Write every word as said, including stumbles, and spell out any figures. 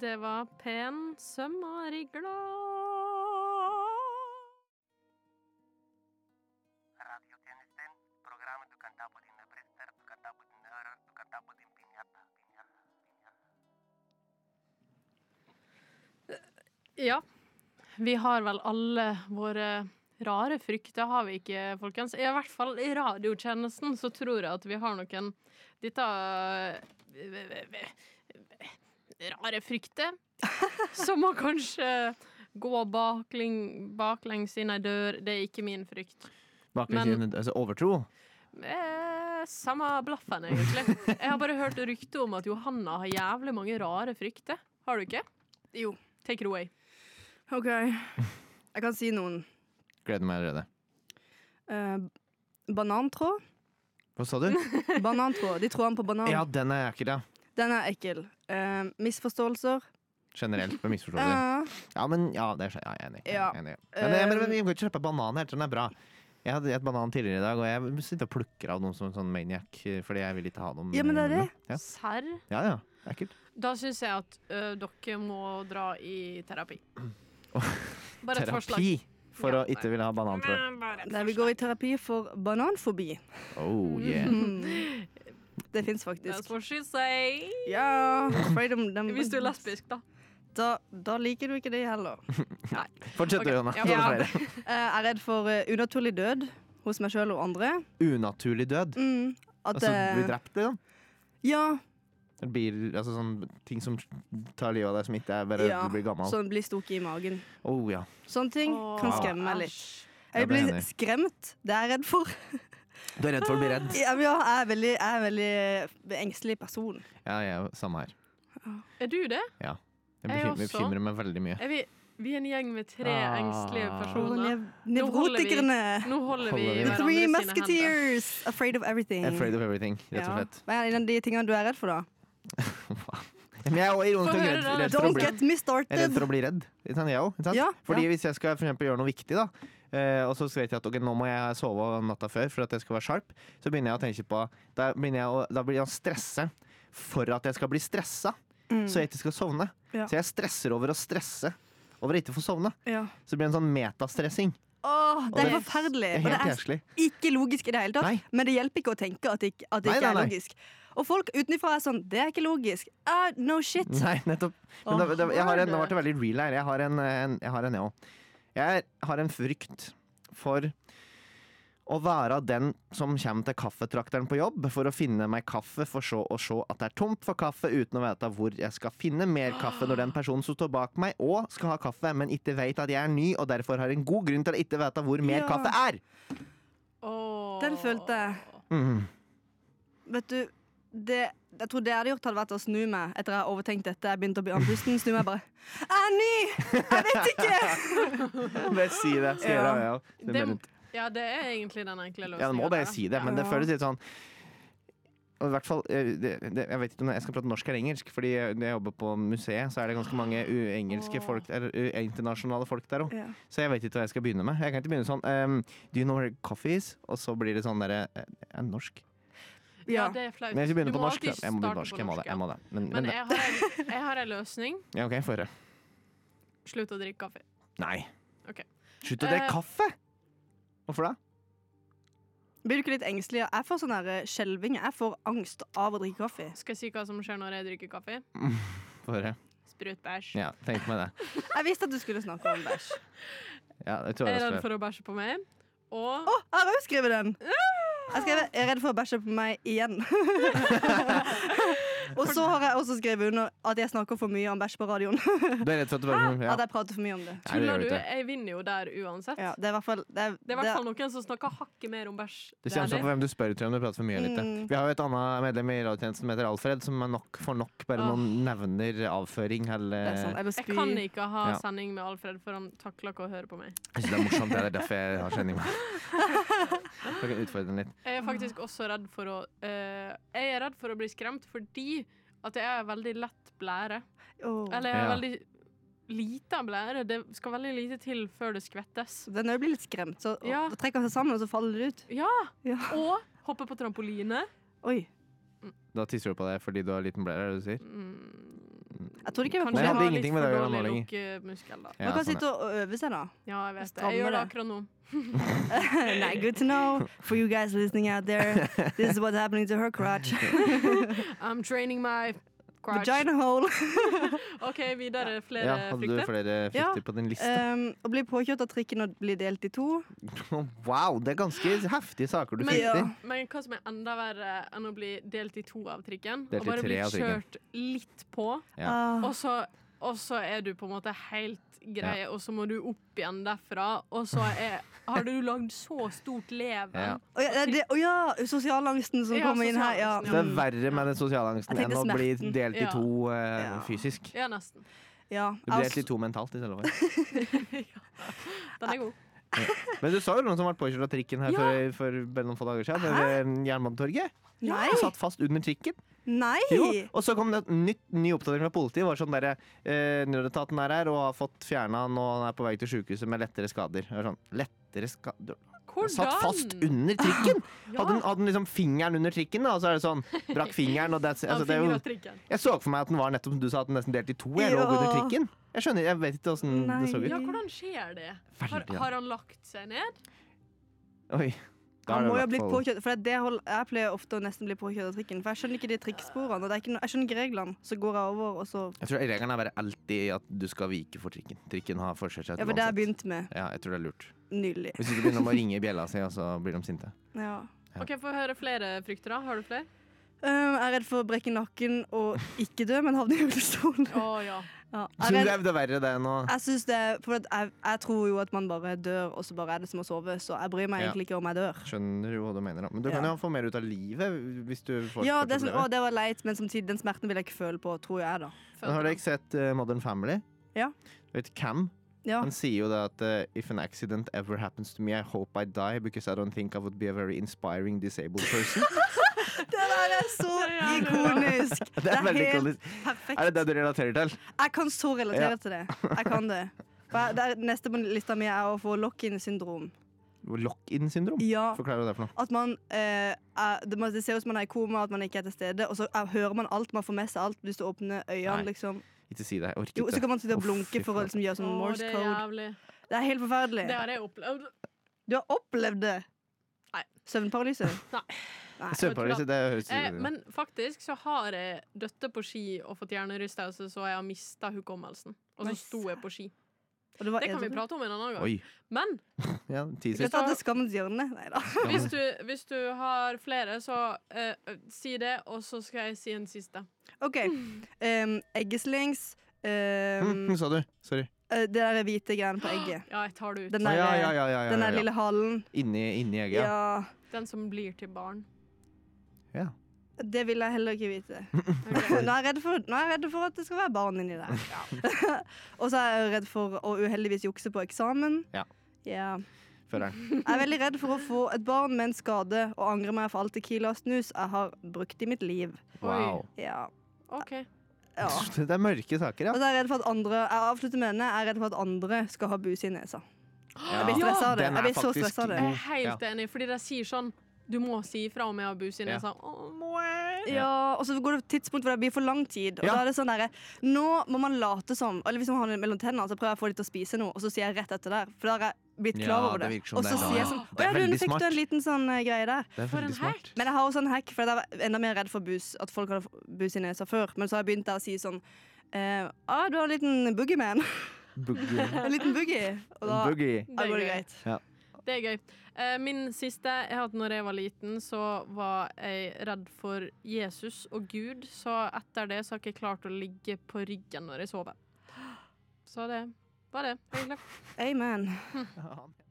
Det var pen sømmarigla. Radiotjenesten, programmet du kan ta på dine bryster, du kan ta på dine ører, du kan ta på din pinjata, pinjata, pinjata. Ja, vi har vel alle våre rare frykter, har vi ikke, folkens? I hvert fall i radiotjenesten så tror jeg at vi har noen dette rare frykter, som må kanskje gå bakling, baklengs inn i dør. Det er ikke min frykt. Baklengs inn, altså overtro? Eh, samme blaffen, egentlig. Jeg har bare hørt rykte om at Johanna har jævlig mange rare frykter. Har du ikke? Jo. Take it away. Ok. Jeg kan si noen. Gleder meg allerede. Uh, banantråd. Hva sa du? Banantråd. De trådene på banan. Ja, den er ekkel, ja. Den er ekkel. Uh, misforståelser. Generelt med misforståelser. Ja. Ja, men ja, det er, ja, jeg er enig. Jeg Ja. er enig. Men, men, men vi kan ikke kjøpe banan helt, den er bra. Jeg hadde et banan tidligere i dag, og jeg sitter og plukker av noen som en sånn maniac, fordi jeg vil ikke ha dem. Ja, men det er det. Ja, Serr? ja, ja. Ekkelt. Da synes jeg at ø, dere må dra i terapi. Bare et forslag. Terapi for Ja, å ikke ville ha banantråd. Bare et Nei, vi går i terapi for bananfobi. Oh, yeah. Det finnes That's faktisk. what she say. Ja. Afraid of them. Hvis du er lesbisk, da. Da, da liker du ikke det heller. Nei. Fortsett, Ok. Johanna. Ja. Så er det flere. Eh, Jeg er redd for eh, unaturlig død hos meg selv og andre. Unaturlig død. Mm, at, Altså eh, bli drept, liksom. Ja, Eller blir, altså sånn ting som tar livet av deg som ikke er bare ja. du blir gammel. Sånn blir stukket i magen. Oh, ja. Sånne ting Åh, kan skremme meg litt. æsj. Jeg Jeg ble blir enig. skremt. Det er jeg redd for. Du er redd for å bli redd? Ja, men ja, jeg er veldig, jeg er veldig eh, engstelig person. Ja, jeg er jo samme her. Er du det? Ja. Jeg Jeg bekymrer, også. bekymrer meg veldig mye. Er vi, vi er en gjeng med tre Ah. engstelige Og personer. nev Nå holder vi- nevrotikerne. Nå holder vi Holder vi. i The hverandre Three sine hender. Musketeers. Afraid of everything. Afraid of everything, rett og Ja. slett. Hva er en av de tingene du er redd for, da? Men jeg er også ironisk Få nok høre redd, det. redd, for å Don't bli, get me jeg er started. redd for å bli redd. Ikke sant? Jeg også, ikke sant? Ja, Fordi ja. hvis jeg skal for eksempel gjøre noe viktig, da, eh, og så vet jeg at ok, nå må jeg sove natta før for at jeg skal være sharp, så begynner jeg å tenke på Da, begynner jeg å, da blir jeg å stresse for at jeg skal bli stressa, så jeg ikke skal sovne. Ja. Så jeg stresser over å stresse over å ikke få sovne. Ja. Så det blir en sånn metastressing. Åh, det er det- forferdelig. Det Og er det helt er jævlig. ikke logisk i det hele tatt. Nei. Men det hjelper ikke å tenke at det ikke, at det Nei, ikke nei, er nei. logisk. Og folk utenfra er sånn Det er ikke logisk. Ah, no shit. Nei, nettopp. Men Åh, det, det, jeg har en, nå var ble det veldig real her. Jeg har en, en, jeg har en, jeg også. Jeg har en frykt for å være den som kommer til kaffetrakteren på jobb for å finne meg kaffe, for så å se at det er tomt for kaffe, uten å vite hvor jeg skal finne mer kaffe når den personen som står bak meg og skal ha kaffe, men ikke vet at jeg er ny og derfor har en god grunn til å ikke vite hvor mer Ja. kaffe er. Åh. Den følte jeg. Mm. Vet du, det, jeg tror det jeg hadde gjort, hadde vært å snu meg etter jeg har overtenkt dette. Jeg begynte å bli andpusten. Snu meg bare. Jeg er ny! Jeg vet ikke! Bare si det. Skal Ja. jeg, ja. Det er Det, veldig- ja, det er egentlig den enkle løsningen. Ja, du må bare der, da. si det, men det Ja. føles litt sånn. Og i hvert fall, eh, det, det, Jeg vet ikke om jeg skal prate norsk eller engelsk, fordi når jeg jobber på museet, så er det ganske mange uengelske Åh. folk, eller u- internasjonale folk der òg. Ja. Så jeg vet ikke hva jeg skal begynne med. Jeg kan ikke begynne sånn um, Do you know where coffee is? Og så blir det sånn derre eh, eh, Norsk. Ja, Ja. det er flaut. Men jeg skal begynne Du på må norsk. alltid da. Jeg må begynne starte på norsk. på Jeg må det. ja. Jeg må det. Men, Men men, jeg har, en, jeg har en løsning. ja, OK, få høre. Slutt å drikke kaffe. Nei. Ok. Slutt å drikke Eh. kaffe! Hvorfor det? Blir du ikke litt engstelig? Jeg får sånn her eh, skjelving. Jeg får angst av å drikke kaffe. Skal jeg si hva som skjer når jeg drikker kaffe? Få høre. Sprutbæsj. Ja, tenk meg det. Jeg visste at du skulle snakke om bæsj. Ja, jeg tror Jeg jeg er redd skal for å bæsje på meg. Og Å, jeg har også skrevet den! Jeg, skrev, jeg er redd for å bæsje på meg igjen. Og så har jeg også skrevet under at jeg snakker for mye om bæsj på radioen. Du er redd for at du bare ja. At jeg prater for mye om det. Nei, det tuller gjør du? du ikke. Jeg vinner jo der uansett. Ja, det er i hvert fall Det er, Det er i hvert fall noen som snakker hakket mer om bæsj. Det kommer er an på hvem du spør, tror jeg, om du prater for mye eller ikke. Mm. Vi har jo et annet medlem i radiotjenesten som heter Alfred, som er nok for nok bare Åh. noen nevner avføring det eller er sånn, eller Jeg spy. kan ikke ha Ja. sending med Alfred, for han takler ikke å høre på meg. Jeg synes det er morsomt, det er derfor jeg har sending med Jeg kan utfordre den litt. Jeg er faktisk også redd for å eh, Jeg er redd for å bli skremt fordi at jeg er veldig lett blære. Åh. Eller jeg er Ja. veldig lite blære. Det skal veldig lite til før det skvettes. Den er jo blitt litt skremt, så Ja. da trekker han seg sammen, og så faller det ut. Ja! Ja. Og hoppe på trampoline. Oi. Da tisser du på deg fordi du har liten blære, er det du sier? Mm, Jeg trodde ikke det var Nei, jeg Kanskje hadde har ingenting litt med for det å gjøre dårlig nå lenger. lukkemuskel, da. Ja, Man kan sånn, sitte og øve seg, da. Ja, jeg vet det. Stramme Jeg gjør det det. akkurat nå. Nei, good to know for you guys listening out there. This is what's happening to her crotch. I'm training my crotch. Vagina hole. OK, videre. Flere ja, hadde du frykter? flere Ja. frykter på din liste? Um, å bli påkjørt av trikken og bli delt i to. Wow, det er ganske heftige saker du Men, frykter. Ja. men hva som er enda verre enn å bli delt i to av trikken, Delt og i bare tre bli av trikken. kjørt litt på, Ja. Ah. og så, og så er du på en måte helt grei, og så må du opp igjen derfra, og så er, har du lagd så stort leven. Ja. Å ja, det, å ja, sosialangsten som Ja, kommer inn her. Ja. Så det er verre med den sosiale angsten Jeg enn tenkte å bli smerten. delt i Ja. to eh, Ja. fysisk. Ja, nesten. Ja. Du blir Altså- delt i to mentalt i stedet for. Den er god. Men du sa jo noen som ble påkjørt av trikken her Ja. for, for bare noen få dager siden. Ved Jernbanetorget. Nei. Han satt fast under trikken. Nei. Jo. Og så kom det et nytt, ny oppdatering fra politiet. Var sånn der, eh, Nødetaten er her og har fått fjerna han, og han er på vei til sykehuset med lettere skader. Det var sånn, lettere skader Han Hvordan? satt fast under trikken! Ja. Hadde, han- hadde han liksom fingeren under trikken, da, og så er det sånn Brakk fingeren, og det, Han altså, det er jo fingret trikken. Jeg så for meg at den var nettopp som du sa, at den nesten delte i to. Jeg lå Ja. under trikken. Jeg skjønner, jeg vet ikke åssen det så ut. Ja, hvordan skjer det? Har, Veldig, ja. har han lagt seg ned? Oi. Da Han er det må i jo ha hvert blitt fall- påkjørt, for det hold, jeg pleier ofte å nesten bli påkjørt av trikken. For jeg skjønner ikke de trikksporene. Og det er ikke no, jeg skjønner ikke reglene. Så går jeg over, og så Jeg tror regelen er bare alltid at du skal vike for trikken. Trikken har forskjell seg Ja, for det har jeg begynt med Ja, jeg tror det er lurt. nylig. Hvis ikke begynner de å ringe i bjella si, og så blir de sinte. Ja. Ja. OK, få høre flere frykter, da. Har du flere? Um, jeg er redd for å brekke nakken og ikke dø, men havne i rullestol. Å ja. Ja. Så Jeg, det er redd, er det er verre det enn å jeg, synes det, er- for at jeg, jeg tror jo at man bare dør, og så bare er det som å sove. Så jeg bryr meg Ja. egentlig ikke om jeg dør. Skjønner jo hva du mener. Da. Men du kan Ja. jo få mer ut av livet hvis du får Ja, får det, er sånn, oppleve. å, det var leit, men samtidig den smerten vil jeg ikke føle på, tror jeg, da. Men har dere ikke sett uh, Modern Family? Ja. Du vet Cam? Ja. Han sier jo det at uh, if an accident ever happens to me, I hope I die because I don't think I would be a very inspiring disabled person. Det der er så Det er jævlig bra. ikonisk. Det er veldig helt ikonisk. perfekt. Er det det du relaterer til? Jeg kan så relatere Ja. til det. Jeg kan det. For jeg, det er, neste på lista mi er å få lock-in-syndrom. Lock-in-syndrom? Ja, Forklar hva det er for noe. at man eh, er, det, må- det ser ut som man er i koma, at man ikke er til stede, og så er, hører man alt, man får med seg alt hvis du åpner øynene, Nei. liksom. Ikke si det. Jeg orker Jo, ikke. så kan man sitte og Å, blunke fy for å faen. liksom gjøre sånn Å, Morse det er code. jævlig. Det er helt forferdelig. Det har jeg opplevd. Du har opplevd det? Nei. Søvnparalyse? Nei. Nei. Søvnparalyse, det høres Eh, ut men faktisk så har jeg døtte på ski og fått hjernerystelse, så jeg har mista hukommelsen. Og så Nice. sto jeg på ski. Og det var Det kan vi edru. prate om en annen gang. Oi. Men Ja, ti Skal sekunder. ta til skammens hjørne? Nei da. hvis du, hvis du har flere, så eh, si det, og så skal jeg si en siste. OK. Um, eggeslings. Um, Hm, sa du? Sorry. eh, det der hvite greiene på egget. Ja, jeg tar det ut. Den Å, der, ja, ja, ja, ja, ja, den der ja. lille halen. Inni, inni egget, ja. Ja. Den som blir til barn. ja. Det vil jeg heller ikke vite. Ok. Nå er jeg redd for, nå er jeg redd for at det skal være barn inni der. Og så er jeg redd for å uheldigvis jukse på eksamen. Ja. Ja. Føreren. Jeg er veldig redd for å få et barn med en skade og angre meg for alt tequila og snus jeg har brukt i mitt liv. Wow. Ja. OK. ja. Det er mørke saker, Og ja. så er jeg redd for at andre Jeg avslutter med denne. Jeg er redd for at andre skal ha buse i nesa. Ja. Jeg blir stressa av det. Den Jeg er blir så faktisk stressa av det. Jeg er helt Ja. enig, fordi de sier sånn du må si ifra om jeg har bus i Ja. nesa. Å, må jeg? Ja, og så går det et tidspunkt hvor det blir for lang tid. Og Ja. da er det sånn derre Nå må man late som Eller hvis man har det mellom tennene, så prøver jeg å få dem til å spise noe, og så sier jeg rett etter der. For da har jeg blitt klar Ja, over det det. virker som Og det så er bra, sier jeg ja. sånn Det Å er ja, du, veldig fikk du smart. en liten sånn eh, greie der? Det er For en veldig smart. hack. Men jeg har også en hack, for jeg var enda mer redd for bus. At folk hadde bus i nesa før. Men så har jeg begynt der å si sånn eh, ah, du har en liten boogieman. Boogie. en liten boogie. Og da, Boogie. da går det gøy. greit. Det er gøy. Eh, min siste jeg hadde når jeg var liten, så var jeg redd for Jesus og Gud. Så etter det så har jeg ikke klart å ligge på ryggen når jeg sover. Så det var det, egentlig. Amen. Ja.